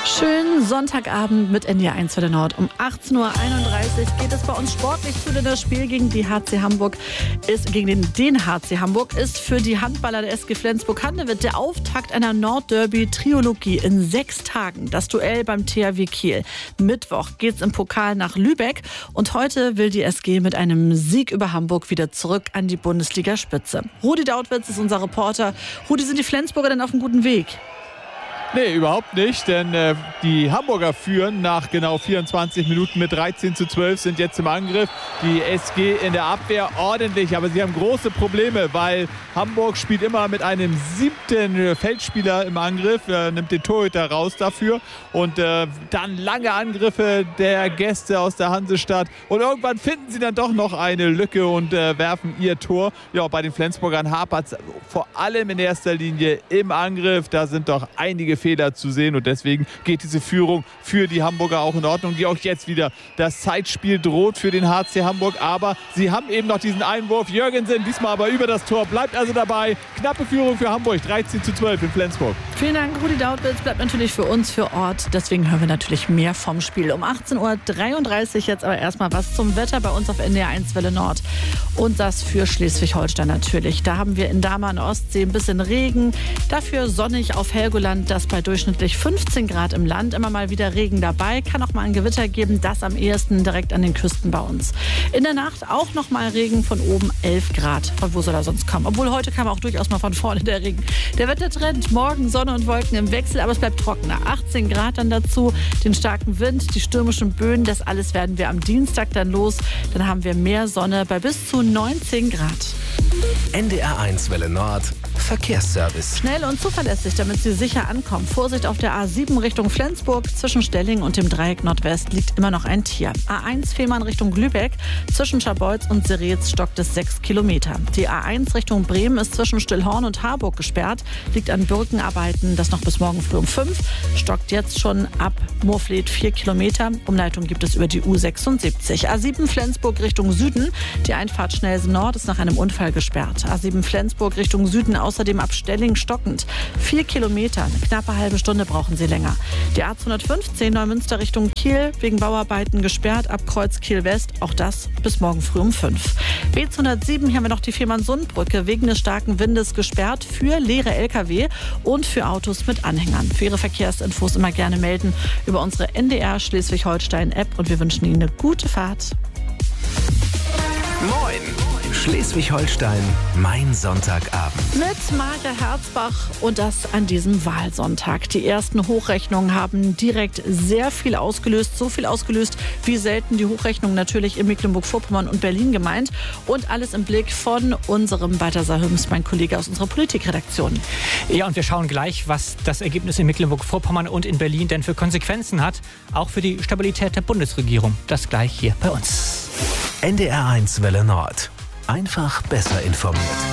Schönen Sonntagabend mit NDR 1 Welle Nord. Um 18.31 Uhr geht es bei uns sportlich zu, denn das Spiel gegen den HC Hamburg ist für die Handballer der SG Flensburg-Handewitt der Auftakt einer Nordderby-Triologie in 6 Tagen. Das Duell beim THW Kiel. Mittwoch geht's im Pokal nach Lübeck und heute will die SG mit einem Sieg über Hamburg wieder zurück an die Bundesligaspitze. Rudi Dautwitz ist unser Reporter. Rudi, sind die Flensburger denn auf einem guten Weg? Nee, überhaupt nicht, denn die Hamburger führen nach genau 24 Minuten mit 13:12, sind jetzt im Angriff. Die SG in der Abwehr ordentlich, aber sie haben große Probleme, weil Hamburg spielt immer mit einem 7. Feldspieler im Angriff, nimmt den Torhüter raus dafür und dann lange Angriffe der Gäste aus der Hansestadt und irgendwann finden sie dann doch noch eine Lücke und werfen ihr Tor. Ja, bei den Flensburgern hapert es vor allem in erster Linie im Angriff, da sind doch einige Fehler zu sehen und deswegen geht diese Führung für die Hamburger auch in Ordnung, die auch jetzt wieder das Zeitspiel droht für den HC Hamburg, aber sie haben eben noch diesen Einwurf. Jürgensen diesmal aber über das Tor, bleibt also dabei. Knappe Führung für Hamburg, 13:12 in Flensburg. Vielen Dank, Rudi Dautwitz, bleibt natürlich für uns für Ort, deswegen hören wir natürlich mehr vom Spiel. Um 18.33 Uhr jetzt aber erstmal was zum Wetter bei uns auf NDR 1 Welle Nord und das für Schleswig-Holstein natürlich. Da haben wir in Dahme an der Ostsee ein bisschen Regen, dafür sonnig auf Helgoland, das bei durchschnittlich 15 Grad im Land. Immer mal wieder Regen dabei. Kann auch mal ein Gewitter geben. Das am ehesten direkt an den Küsten bei uns. In der Nacht auch noch mal Regen, von oben 11 Grad. Von wo soll er sonst kommen? Obwohl heute kam auch durchaus mal von vorne der Regen. Der Wettertrend, morgen Sonne und Wolken im Wechsel, aber es bleibt trockener. 18 Grad dann dazu, den starken Wind, die stürmischen Böen. Das alles werden wir am Dienstag dann los. Dann haben wir mehr Sonne bei bis zu 19 Grad. NDR 1 Welle Nord. Verkehrsservice. Schnell und zuverlässig, damit Sie sicher ankommen. Vorsicht auf der A7 Richtung Flensburg. Zwischen Stelling und dem Dreieck Nordwest liegt immer noch ein Tier. A1 Fehmarn Richtung Lübeck. Zwischen Scharbeutz und Seretz stockt es 6 Kilometer. Die A1 Richtung Bremen ist zwischen Stillhorn und Harburg gesperrt. Liegt an Birkenarbeiten, das noch bis morgen früh um 5. Stockt jetzt schon ab Moorfleet 4 Kilometer. Umleitung gibt es über die U76. A7 Flensburg Richtung Süden. Die Einfahrt Schnellsen Nord ist nach einem Unfall gesperrt. A7 Flensburg Richtung Süden außerdem ab Stelling stockend. 4 Kilometer, eine knappe halbe Stunde brauchen Sie länger. Die A215 Neumünster Richtung Kiel wegen Bauarbeiten gesperrt ab Kreuz Kiel West. Auch das bis morgen früh um 5. B207, hier haben wir noch die Fehmarn-Sund-Brücke wegen des starken Windes gesperrt für leere LKW und für Autos mit Anhängern. Für Ihre Verkehrsinfos immer gerne melden über unsere NDR Schleswig-Holstein-App und wir wünschen Ihnen eine gute Fahrt. Moin! Schleswig-Holstein, mein Sonntagabend. Mit Maja Herzbach und das an diesem Wahlsonntag. Die ersten Hochrechnungen haben direkt sehr viel ausgelöst. So viel ausgelöst wie selten. Die Hochrechnungen natürlich in Mecklenburg-Vorpommern und Berlin gemeint. Und alles im Blick von unserem Balthasar Hüms, mein Kollege aus unserer Politikredaktion. Ja, und wir schauen gleich, was das Ergebnis in Mecklenburg-Vorpommern und in Berlin denn für Konsequenzen hat. Auch für die Stabilität der Bundesregierung. Das gleich hier bei uns. NDR 1 Welle Nord. Einfach besser informiert.